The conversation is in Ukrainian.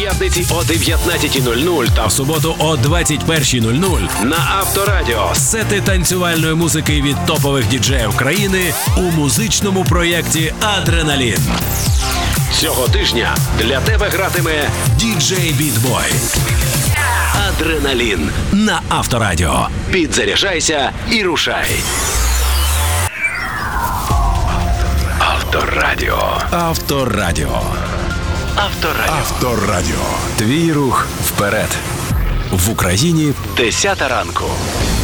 щоп'ятниці о 19:00 та в суботу о 21:00 на Авторадіо. Сети танцювальної музики від топових діджеїв країни у музичному проєкті «Адреналін». Цього тижня для тебе гратиме діджей Бітбой. «Адреналін» на Авторадіо. Підзаряджайся і рушай. Авторадіо. Авторадіо. Авторадіо. Авторадіо. Твій рух вперед. В Україні 10 ранку.